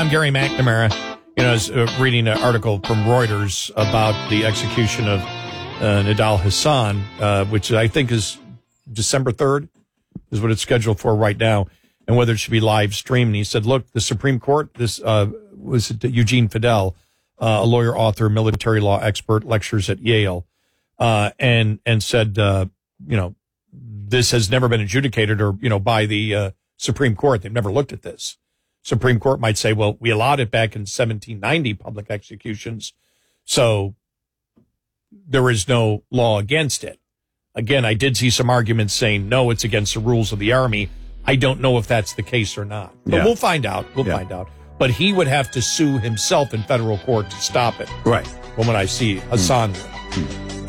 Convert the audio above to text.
I'm Gary McNamara. I was reading an article from Reuters about the execution of Nidal Hasan, which I think is December 3rd, is what it's scheduled for right now, and whether it should be live streamed. And he said, look, the Supreme Court, this was Eugene Fidel, a lawyer, author, military law expert, lectures at Yale, and said, this has never been adjudicated or, by the Supreme Court. They've never looked at this. Supreme Court might say, well, we allowed it back in 1790, public executions, so there is no law against it. Again, I did see some arguments saying, no, it's against the rules of the Army. I don't know if that's the case or not. But we'll find out. We'll find out. But he would have to sue himself in federal court to stop it. Right. From what I see, Hasan would.